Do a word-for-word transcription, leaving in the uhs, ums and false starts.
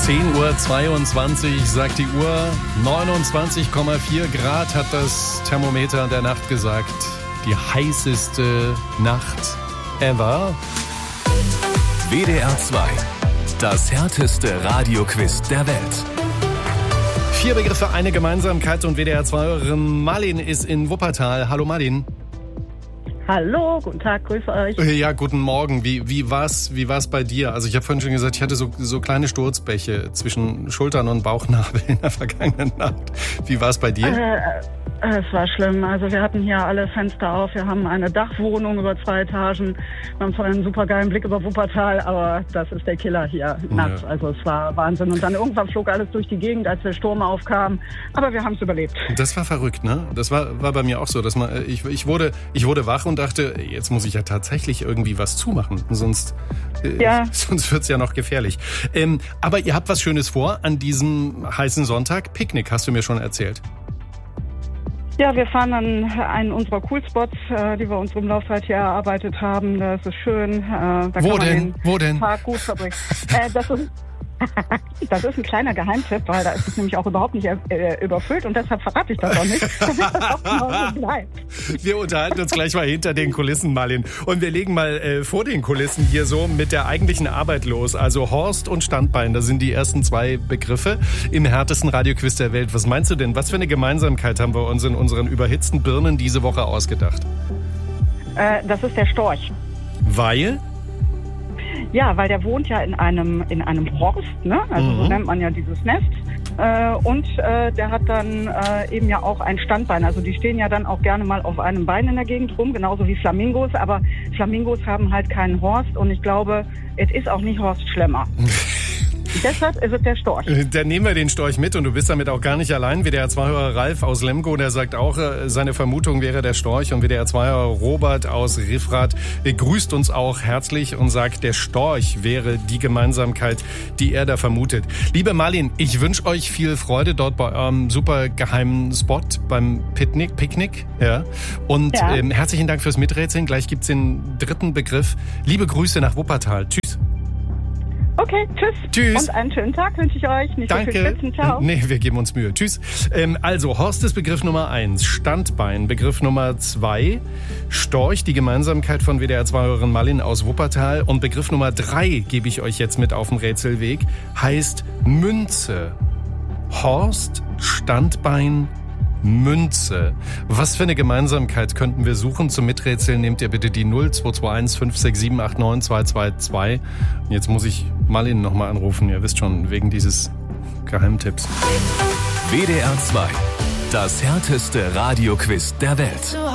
zehn Uhr zweiundzwanzig sagt die Uhr. neunundzwanzig Komma vier Grad hat das Thermometer der Nacht gesagt. Die heißeste Nacht ever. W D R zwei. Das härteste Radioquiz der Welt. Vier Begriffe, eine Gemeinsamkeit und W D R zwei-Hörerin Marlin ist in Wuppertal. Hallo Marlin. Hallo, guten Tag, grüße euch. Ja, guten Morgen. Wie, wie war's, wie war's bei dir? Also ich habe vorhin schon gesagt, ich hatte so, so kleine Sturzbäche zwischen Schultern und Bauchnabel in der vergangenen Nacht. Wie war's bei dir? Äh, es war schlimm. Also wir hatten hier alle Fenster auf. Wir haben eine Dachwohnung über zwei Etagen. Wir haben zwar einen super geilen Blick über Wuppertal, aber das ist der Killer hier nachts. Ja. Also es war Wahnsinn. Und dann irgendwann flog alles durch die Gegend, als der Sturm aufkam. Aber wir haben es überlebt. Das war verrückt, ne? Das war, war bei mir auch so. Dass man, ich, ich, wurde, ich wurde wach und dachte, jetzt muss ich ja tatsächlich irgendwie was zumachen. Sonst, äh, ja. sonst wird's ja noch gefährlich. Ähm, aber ihr habt was Schönes vor an diesem heißen Sonntag. Picknick, hast du mir schon erzählt. Ja, wir fahren an einen unserer Coolspots, äh, die wir uns im Laufzeit hier erarbeitet haben. Das ist schön. Äh, da Wo kann man denn? den Wo denn? Tag gut verbringen. äh, das ist Das ist ein kleiner Geheimtipp, weil da ist es nämlich auch überhaupt nicht äh, überfüllt und deshalb verrate ich das auch nicht, damit das auch mal so bleibt. Wir unterhalten uns gleich mal hinter den Kulissen, Marlin. Und wir legen mal äh, vor den Kulissen hier so mit der eigentlichen Arbeit los. Also Horst und Standbein, das sind die ersten zwei Begriffe im härtesten Radioquiz der Welt. Was meinst du denn? Was für eine Gemeinsamkeit haben wir uns in unseren überhitzten Birnen diese Woche ausgedacht? Äh, das ist der Storch. Weil? Ja, weil der wohnt ja in einem in einem Horst, ne? Also mhm. so nennt man ja dieses Nest. Äh, und äh, der hat dann äh, eben ja auch ein Standbein. Also die stehen ja dann auch gerne mal auf einem Bein in der Gegend rum, genauso wie Flamingos. Aber Flamingos haben halt keinen Horst und ich glaube, es ist auch nicht Horst Schlemmer. Deshalb ist es der Storch. Dann nehmen wir den Storch mit und du bist damit auch gar nicht allein. W D R zwei-Hörer Ralf aus Lemgo, der sagt auch, seine Vermutung wäre der Storch. Und W D R zwei-Hörer Robert aus Riffrath grüßt uns auch herzlich und sagt, der Storch wäre die Gemeinsamkeit, die er da vermutet. Liebe Marlin, ich wünsche euch viel Freude dort bei eurem super geheimen Spot beim Picknick. Picknick ja. Und ja. Ähm, herzlichen Dank fürs Miträtseln. Gleich gibt's den dritten Begriff. Liebe Grüße nach Wuppertal. Tschüss. Okay, tschüss. Tschüss. Und einen schönen Tag wünsche ich euch. Nicht Danke. so viel Spitzen. Ciao. Nee, wir geben uns Mühe. Tschüss. Ähm, also, Horst ist Begriff Nummer eins. Standbein, Begriff Nummer zwei. Storch, die Gemeinsamkeit von W D R zwei-Hörerin Marlin aus Wuppertal. Und Begriff Nummer drei gebe ich euch jetzt mit auf dem Rätselweg. Heißt Münze. Horst, Standbein, Münze. Was für eine Gemeinsamkeit könnten wir suchen? Zum Miträtseln nehmt ihr bitte die null zwei zwei eins fünf sechs sieben acht neun zwei zwei zwei. Und jetzt muss ich Marlin nochmal anrufen. Ihr wisst schon, wegen dieses Geheimtipps. W D R zwei. Das härteste Radioquiz der Welt.